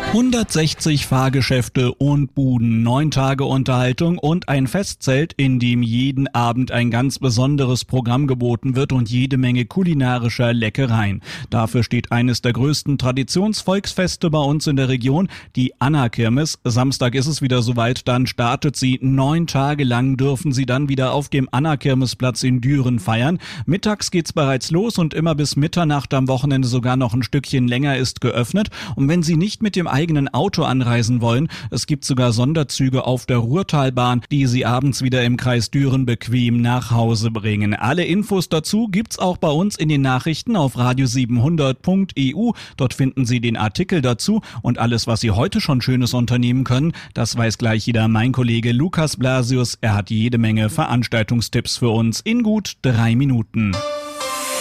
160 Fahrgeschäfte und Buden, 9 Tage Unterhaltung und ein Festzelt, in dem jeden Abend ein ganz besonderes Programm geboten wird und jede Menge kulinarischer Leckereien. Dafür steht eines der größten Traditionsvolksfeste bei uns in der Region, die Anna-Kirmes. Samstag ist es wieder soweit, dann startet sie. 9 Tage lang dürfen Sie dann wieder auf dem Anna-Kirmesplatz in Düren feiern. Mittags geht's bereits los und immer bis Mitternacht, am Wochenende sogar noch ein Stückchen länger, ist geöffnet. Und wenn Sie nicht mit dem eigenen Auto anreisen wollen, es gibt sogar Sonderzüge auf der Ruhrtalbahn, die Sie abends wieder im Kreis Düren bequem nach Hause bringen. Alle Infos dazu gibt's auch bei uns in den Nachrichten auf radio700.eu. Dort finden Sie den Artikel dazu und alles, was Sie heute schon Schönes unternehmen können, das weiß gleich wieder mein Kollege Lukas Blasius. Er hat jede Menge Veranstaltungstipps für uns in gut 3 Minuten.